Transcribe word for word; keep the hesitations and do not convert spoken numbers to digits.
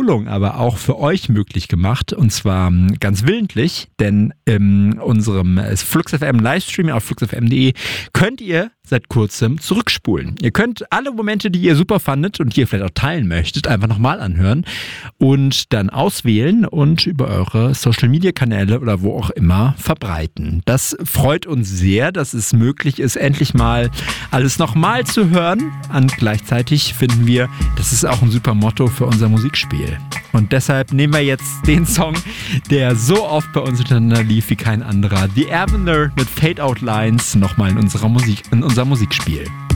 Wiederholung aber auch für euch möglich gemacht und zwar ganz willentlich, denn in unserem Flux F M Livestream auf flux f m punkt d e könnt ihr seit kurzem zurückspulen. Ihr könnt alle Momente, die ihr super fandet und die ihr vielleicht auch teilen möchtet, einfach nochmal anhören und dann auswählen und über eure Social-Media-Kanäle oder wo auch immer verbreiten. Das freut uns sehr, dass es möglich ist, endlich mal alles nochmal zu hören. Und gleichzeitig finden wir, das ist auch ein super Motto für unser Musikspiel. Und deshalb nehmen wir jetzt den Song, der so oft bei uns miteinander lief wie kein anderer. The Avener mit Fade Out Lines nochmal in unserer Musik, in unserem Musikspiel.